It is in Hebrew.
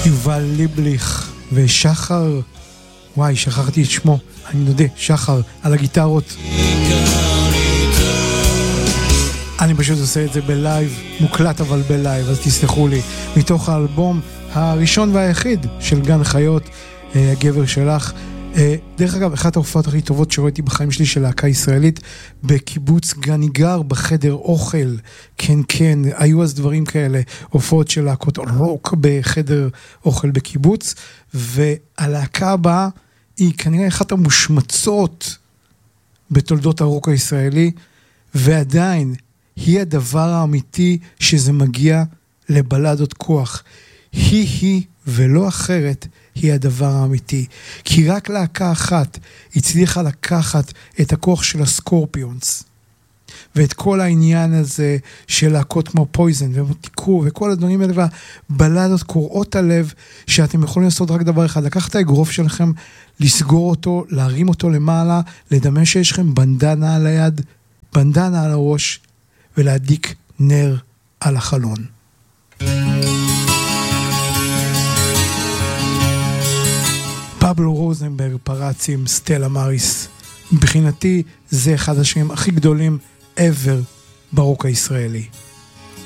יובל ליבליך ושחר, וואי, שכחתי את שמו, אני מודה, שחר, על הגיטרות. אני פשוט עושה את זה בלייב, מוקלט אבל בלייב, אז תסלחו לי. מתוך האלבום הראשון והיחיד של גן חיות, הגבר שלך. דרך אגב, אחת ההופעות הכי טובות שראיתי בחיים שלי של להקה ישראלית, בקיבוץ גניגר, בחדר אוכל. כן, כן, היו אז דברים כאלה, הופעות של להקות רוק בחדר אוכל בקיבוץ, והלהקה הבאה היא כנראה אחת המושמצות בתולדות הרוק הישראלי, ועדיין היא הדבר האמיתי שזה מגיע לבלדות כוח. היא ולא אחרת היא הדבר האמיתי. כי רק להקה אחת הצליחה לקחת את הכוח של הסקורפיונס, ואת כל העניין הזה של להקות כמו פויזן ומוטיקו וכל הדברים האלה, והבלדות קוראות הלב, שאתם יכולים לעשות רק דבר אחד, לקחת את האגרוף שלכם, לסגור אותו, להרים אותו למעלה, לדמה שיש לכם בנדנה על היד, בנדנה על הראש, ולהדליק נר על החלון. פבלו רוזנברג פרץ עם סטלה מאריס. מבחינתי זה אחד השירים הכי גדולים ever ברוק הישראלי.